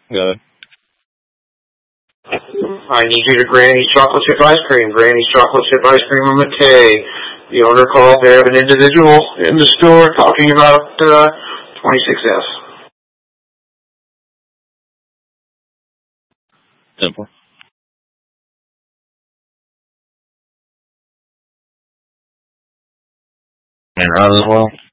Good. I need you to Granny's chocolate chip ice cream. Granny's chocolate chip ice cream on McKay. The owner called. They have an individual in the store talking about 26S. Simple. And as well.